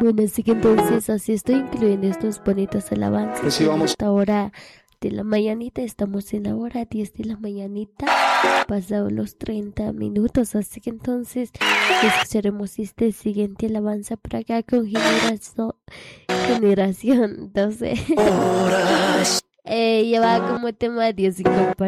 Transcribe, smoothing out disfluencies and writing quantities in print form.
Bueno, así que entonces así estoy incluyendo estos bonitos alabanzas. Recibamos. Esta hora de la mañanita, estamos en la hora 10 de la mañanita, pasado los 30 minutos, así que entonces escucharemos este siguiente alabanza por acá con generación 12. Lleva como tema Dios y